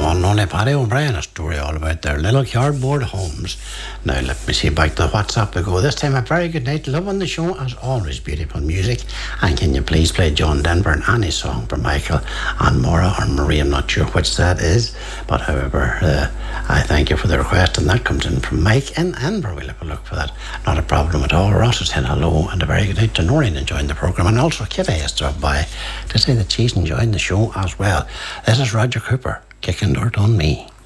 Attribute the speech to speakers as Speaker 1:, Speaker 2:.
Speaker 1: one and only Paddy O'Brien, a story all about their little cardboard homes. Now let me see, back to the WhatsApp we go. This time a very good night, love on the show, as always, beautiful music. And can you please play John Denver and Annie's song for Michael and Maura or Marie? I'm not sure which that is, but however, I thank you for the request, and that comes in from Mike in Edinburgh. We'll have a look for that. Not a problem at all. Ross is saying hello and a very good night to Noreen enjoying the programme, and also Kitty has dropped by to say that she's enjoying the show as well. This is Roger Cooper, Kicking Dirt on Me.